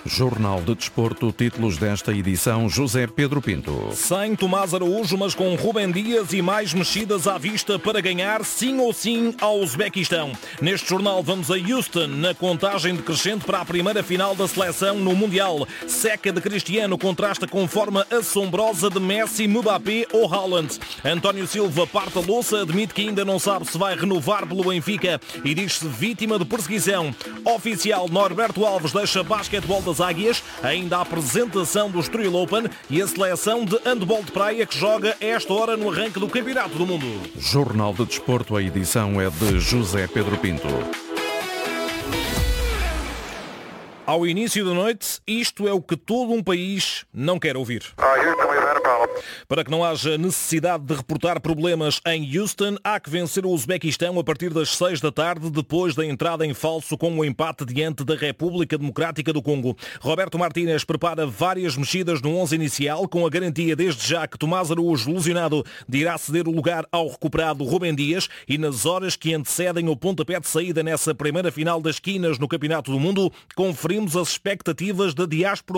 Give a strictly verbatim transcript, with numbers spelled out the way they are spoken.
Jornal de Desporto, títulos desta edição, José Pedro Pinto. Sem Tomás Araújo, mas com Rubem Dias e mais mexidas à vista para ganhar sim ou sim ao Uzbequistão. Neste jornal vamos a Houston, na contagem decrescente para a primeira final da seleção no Mundial. Seca de Cristiano contrasta com forma assombrosa de Messi, Mbappé ou Haaland. António Silva parte a louça, admite que ainda não sabe se vai renovar pelo Benfica e diz-se vítima de perseguição. Oficial, Norberto Alves deixa basquetebol das Águias, ainda a apresentação do Estoril Open e a seleção de handball de praia que joga esta hora no arranque do Campeonato do Mundo. Jornal de Desporto, a edição é de José Pedro Pinto. Ao início da noite, isto é o que todo um país não quer ouvir. Para que não haja necessidade de reportar problemas em Houston, há que vencer o Uzbequistão a partir das seis da tarde, depois da entrada em falso com o empate diante da República Democrática do Congo. Roberto Martínez prepara várias mexidas no onze inicial, com a garantia desde já que Tomás Araújo, lesionado, irá ceder o lugar ao recuperado Rubem Dias, e nas horas que antecedem o pontapé de saída nessa primeira final das quinas no Campeonato do Mundo, conferimos as expectativas da diáspora